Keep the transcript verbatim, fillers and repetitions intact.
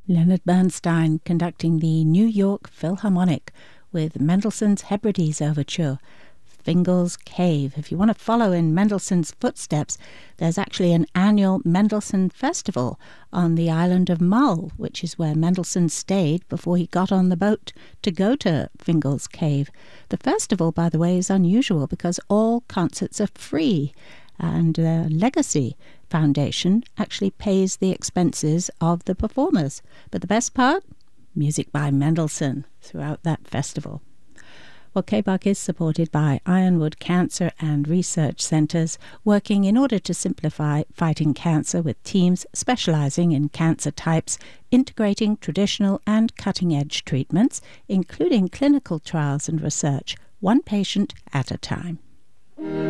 Leonard Bernstein conducting the New York Philharmonic with Mendelssohn's Hebrides Overture, Fingal's Cave. If you want to follow in Mendelssohn's footsteps, there's actually an annual Mendelssohn Festival on the island of Mull, which is where Mendelssohn stayed before he got on the boat to go to Fingal's Cave. The festival, by the way, is unusual because all concerts are free, and the Legacy Foundation actually pays the expenses of the performers. But the best part? Music by Mendelssohn throughout that festival. Well, K B A C is supported by Ironwood Cancer and Research Centres, working in order to simplify fighting cancer with teams specialising in cancer types, integrating traditional and cutting-edge treatments, including clinical trials and research, one patient at a time.